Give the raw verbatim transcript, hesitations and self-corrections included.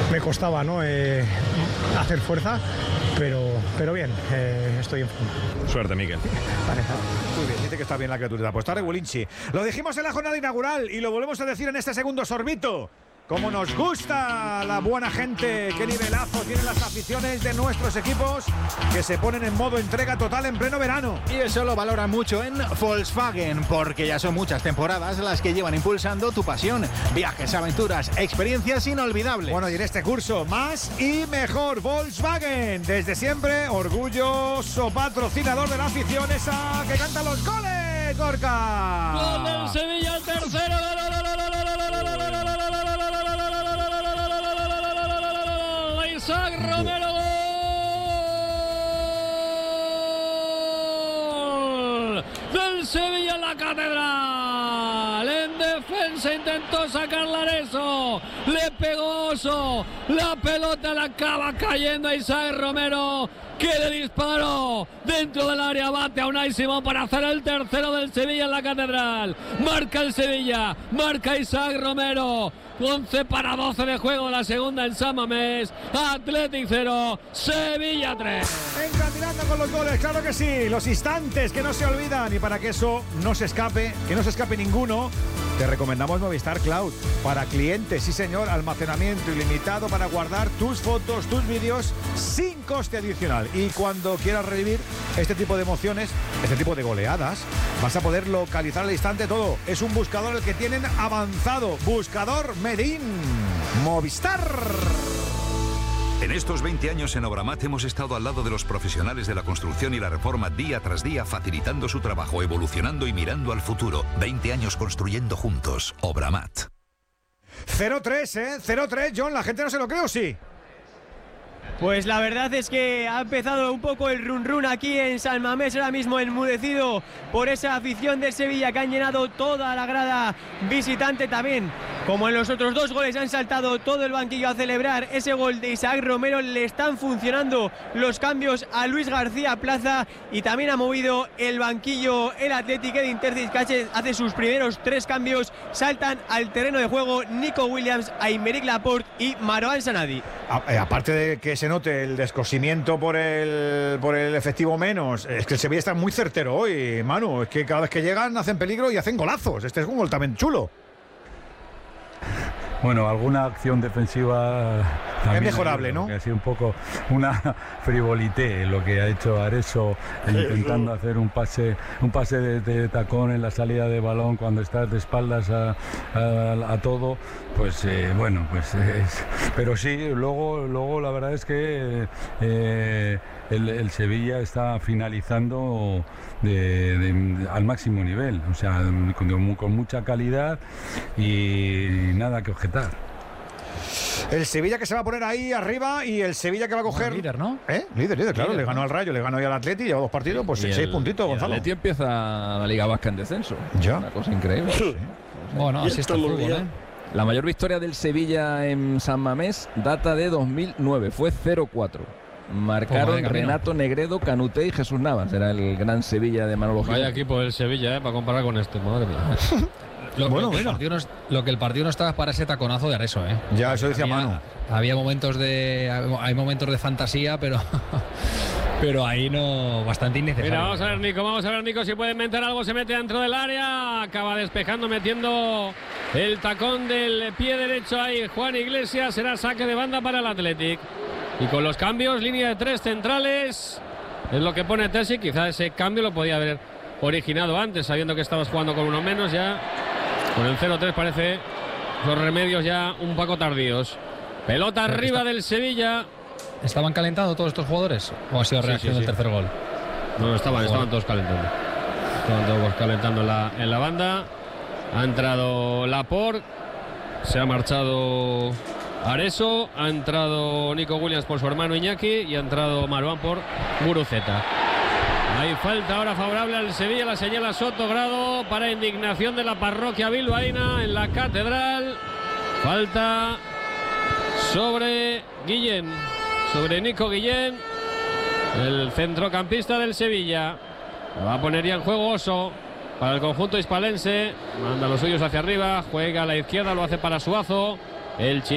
me costaba, ¿no? Eh, hacer fuerza, pero, pero bien, eh, estoy en forma. Suerte, Miquel. Vale, muy bien, dice que está bien la criatura. Pues está Regulinchi. Lo dijimos en la jornada inaugural y lo volvemos a decir en este segundo sorbito. Como nos gusta la buena gente, qué nivelazo tienen las aficiones de nuestros equipos que se ponen en modo entrega total en pleno verano. Y eso lo valoran mucho en Volkswagen, porque ya son muchas temporadas las que llevan impulsando tu pasión. Viajes, aventuras, experiencias inolvidables. Bueno, y en este curso, más y mejor Volkswagen. Desde siempre, orgulloso patrocinador de la afición esa que canta los goles, Gorka. Gol del Sevilla, el tercero. Isaac Romero, gol del Sevilla en la Catedral. En defensa intentó sacar Areso, le pegó Oso, la pelota le acaba cayendo a Isaac Romero, que le disparó dentro del área, bate a Unai Simón para hacer el tercero del Sevilla en la Catedral. Marca el Sevilla, marca Isaac Romero. once para doce de juego de la segunda en San Mamés. Athletic cero, Sevilla tres. Encandilando con los goles, claro que sí. Los instantes que no se olvidan. Y para que eso no se escape, que no se escape ninguno, te recomendamos Movistar Cloud. Para clientes, sí señor, almacenamiento ilimitado para guardar tus fotos, tus vídeos sin coste adicional. Y cuando quieras revivir este tipo de emociones, este tipo de goleadas, vas a poder localizar al instante todo. Es un buscador el que tienen avanzado. Buscador Medin Movistar. En estos veinte años en Obramat hemos estado al lado de los profesionales de la construcción y la reforma día tras día, facilitando su trabajo, evolucionando y mirando al futuro. veinte años construyendo juntos. Obramat. cero tres, ¿eh? cero tres, John. ¿La gente no se lo cree o sí? Pues la verdad es que ha empezado un poco el run run aquí en San Mamés, ahora mismo enmudecido por esa afición de Sevilla que han llenado toda la grada visitante también. Como en los otros dos goles han saltado todo el banquillo a celebrar ese gol de Isaac Romero, le están funcionando los cambios a Luis García Plaza y también ha movido el banquillo el Athletic. Edin Terzic hace sus primeros tres cambios, saltan al terreno de juego Nico Williams, Aymeric Laporte y Marouane Sanadi. A, eh, aparte de que se note el descosimiento por el, por el efectivo menos, es que el Sevilla está muy certero hoy, Manu. Es que cada vez que llegan hacen peligro y hacen golazos. Este es un gol también chulo. Bueno, alguna acción defensiva es mejorable, ¿no? Ha sido un poco una frivolité lo que ha hecho Areso, intentando hacer un pase un pase de, de tacón en la salida de balón cuando estás de espaldas a, a, a todo. Pues eh, bueno, pues es, pero sí, luego luego la verdad es que eh, el, el Sevilla está finalizando de, de, al máximo nivel, o sea, con, con mucha calidad y nada que objetar. El Sevilla que se va a poner ahí arriba y el Sevilla que va a coger... Bueno, líder, ¿no? ¿Eh? Líder, líder, claro. Líder, le ganó ¿no? al Rayo, le ganó ya al Atleti, lleva dos partidos, pues seis el, puntitos, Gonzalo. El Atleti empieza la Liga Vasca en descenso. Ya. Una cosa increíble. Sí. Bueno, así está el fútbol, ¿eh? La mayor victoria del Sevilla en San Mamés data de dos mil nueve, fue cero cuatro. Marcaron Renato Negredo, Canuté y Jesús Navas. Era el gran Sevilla de Manolo Gil. Vaya equipo el Sevilla, ¿eh? Para comparar con este, madre mía. Lo, bueno, lo, que el partido no, lo que el partido no estaba para ese taconazo de Areso, ¿eh? Ya, eso decía había, Manu. Había momentos de hay momentos de fantasía, pero pero ahí no, bastante innecesario. Mira, vamos a ver Nico, vamos a ver Nico si puede inventar algo, se mete dentro del área, acaba despejando, metiendo el tacón del pie derecho ahí Juan Iglesias, será saque de banda para el Athletic. Y con los cambios, línea de tres centrales, es lo que pone Terzic. Quizá ese cambio lo podía haber originado antes, sabiendo que estabas jugando con uno menos. Ya con el cero tres parece los remedios ya un poco tardíos. Pelota Pero arriba está... del Sevilla. ¿Estaban calentando todos estos jugadores? ¿O ha sido reacción sí, sí, sí. del tercer gol? No, no estaban, estaban todos calentando. Estaban todos calentando en la, en la banda. Ha entrado Laporte, se ha marchado Areso, ha entrado Nico Williams por su hermano Iñaki y ha entrado Marouane por Guruceta. Hay falta ahora favorable al Sevilla, la señala Soto Grado para indignación de la parroquia bilbaína en la Catedral. Falta sobre Guillén, sobre Nico Guillén, el centrocampista del Sevilla. Va a poner ya en juego Oso para el conjunto hispalense. Manda los suyos hacia arriba, juega a la izquierda, lo hace para Suazo. El chileno